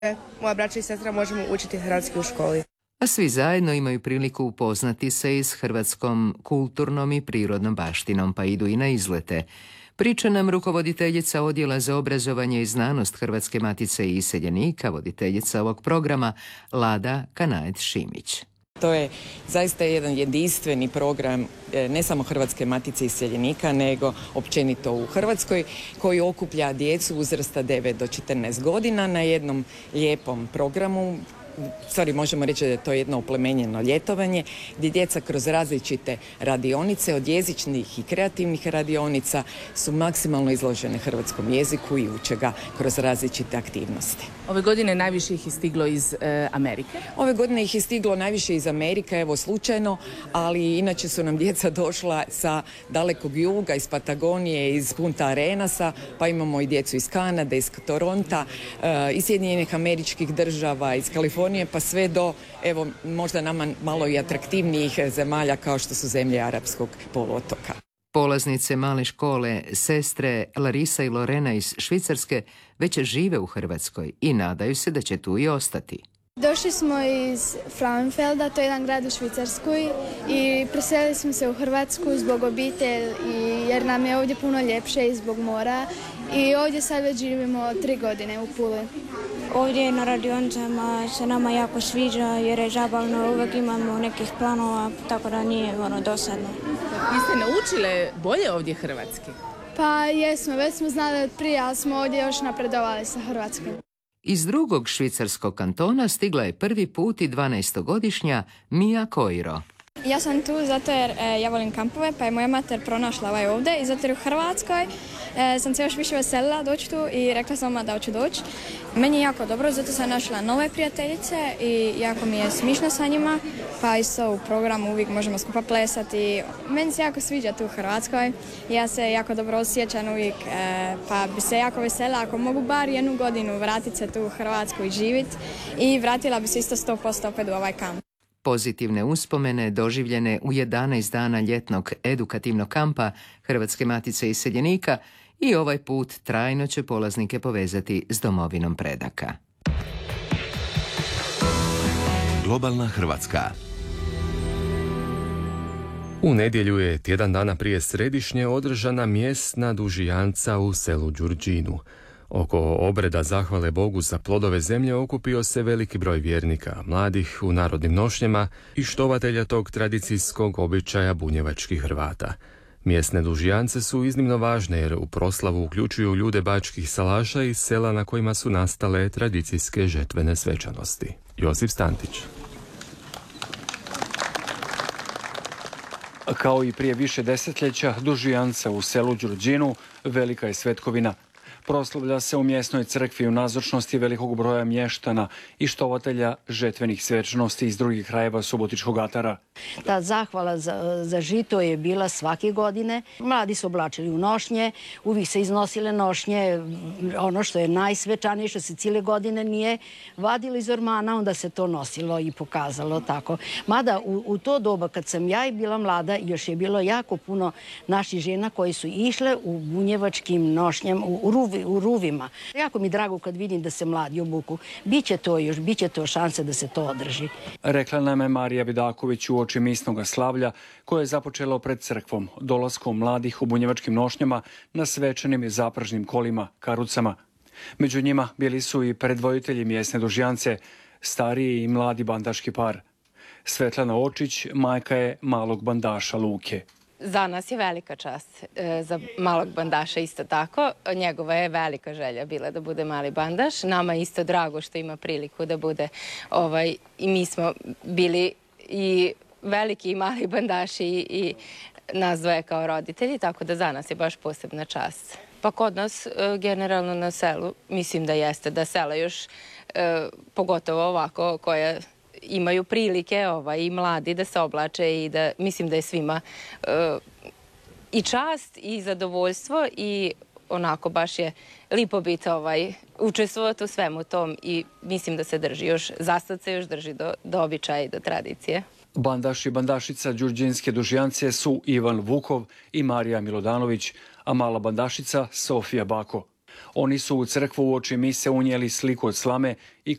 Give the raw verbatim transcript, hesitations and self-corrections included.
Moja braća i sestra možemo učiti hrvatski u školi. A svi zajedno imaju priliku upoznati se i s hrvatskom kulturnom i prirodnom baštinom, pa idu i na izlete. Priča nam rukovoditeljica Odjela za obrazovanje i znanost Hrvatske matice i iseljenika, voditeljica ovog programa, Lada Kanaet-Šimić. To je zaista jedan jedinstveni program ne samo Hrvatske matice iseljenika, nego općenito u Hrvatskoj, koji okuplja djecu uzrasta devet do četrnaest godina na jednom lijepom programu. Stvari možemo reći da je to jedno oplemenjeno ljetovanje gdje djeca kroz različite radionice, od jezičnih i kreativnih radionica, su maksimalno izložene hrvatskom jeziku i uče ga kroz različite aktivnosti. Ove godine najviše ih je stiglo iz e, Amerike? Ove godine ih je stiglo najviše iz Amerike, evo slučajno, ali inače su nam djeca došla sa dalekog juga, iz Patagonije, iz Punta Arenasa, pa imamo i djecu iz Kanade, iz Toronta, e, iz Sjedinjenih Američkih Država, iz Kalifornije, pa sve do, evo, možda nama malo i atraktivnijih zemalja kao što su zemlje Arapskog poluotoka. Polaznice male škole, sestre Larisa i Lorena iz Švicarske, već žive u Hrvatskoj i nadaju se da će tu i ostati. Došli smo iz Frauenfelda, to je jedan grad u Švicarskoj, i preselili smo se u Hrvatsku zbog obitelji, jer nam je ovdje puno ljepše i zbog mora. I ovdje sad već živimo tri godine u Puli. Ovdje na radionicama se nama jako sviđa jer je zabavno, uvijek imamo nekih planova, tako da nije ono dosadno. Vi ste naučile bolje ovdje hrvatski? Pa jesmo, već smo znali od prije, ali smo ovdje još napredovali sa hrvatskim. Iz drugog švicarskog kantona stigla je prvi put i dvanaestogodišnja Mia Koiro. Ja sam tu zato jer e, ja volim kampove, pa je moja mater pronašla ovaj ovdje i zato jer u Hrvatskoj e, sam se još više veselila doći tu i rekla sam da hoću doći. Meni je jako dobro, zato sam našla nove prijateljice i jako mi je smišno sa njima, pa isto u programu uvijek možemo skupa plesati. Meni se jako sviđa tu u Hrvatskoj, ja se jako dobro osjećam uvijek, e, pa bi se jako vesela ako mogu bar jednu godinu vratiti se tu u Hrvatsku i živjeti, i vratila bi se isto sto posto opet u ovaj kamp. Pozitivne uspomene doživljene u jedanaest dana ljetnog edukativnog kampa Hrvatske matice iseljenika i ovaj put trajno će polaznike povezati s domovinom predaka. Globalna Hrvatska. U nedjelju je tjedan dana prije središnje održana mjesna dužijanca u selu Đurđinu. Oko obreda zahvale Bogu za plodove zemlje okupio se veliki broj vjernika, mladih u narodnim nošnjama i štovatelja tog tradicijskog običaja bunjevačkih Hrvata. Mjesne dužijance su iznimno važne jer u proslavu uključuju ljude bačkih salaša iz sela na kojima su nastale tradicijske žetvene svečanosti. Josip Stantić. Kao i prije više desetljeća, dužijanca u selu Đurđinu velika je svetkovina. Proslavlja se u mjesnoj crkvi u nazočnosti velikog broja mještana i štovatelja žetvenih svečanosti iz drugih krajeva Subotičkog atara. Ta zahvala za, za žito je bila svake godine. Mladi su oblačili u nošnje, uvijek se iznosile nošnje, ono što je najsvečanije, što se cijele godine nije vadilo iz ormana, onda se to nosilo i pokazalo tako. Mada u, u to doba kad sam ja i bila mlada, još je bilo jako puno naših žena koji su išle u bunjevačkim nošnjama, u, u, ruvi, u ruvima. Jako mi drago kad vidim da se mladi obuku. Biće to još, biće to šanse da se to održi. Rekla nam je Marija Vidaković u oči misnog slavlja koje je započelo pred crkvom, dolaskom mladih u bunjevačkim nošnjama na svečanim zapražnim kolima, karucama. Među njima bili su i predvoditelji mjesne dužijance, stariji i mladi bandaški par. Svetlana Očić, majka je malog bandaša Luke. Za nas je velika čast, za malog bandaša isto tako. Njegova je velika želja bila da bude mali bandaš. Nama je isto drago što ima priliku da bude, ovaj, i mi smo bili i veliki i mali bandaši i, i nas dvoje kao roditelji, tako da za nas je baš posebna čast. Pa kod nas, generalno na selu, mislim da jeste, da sela još, pogotovo ovako, koja imaju prilike ovaj, i mladi da se oblače i da mislim da je svima i čast i zadovoljstvo i onako baš je lipo biti ovaj, učestvovati u svemu tom i mislim da se drži još, zasad se još drži do, do običaja i do tradicije. Bandaš i bandašica Đurđinske dužijance su Ivan Vukov i Marija Milodanović, a mala bandašica Sofija Bako. Oni su u crkvu uoči mise unijeli sliku od slame i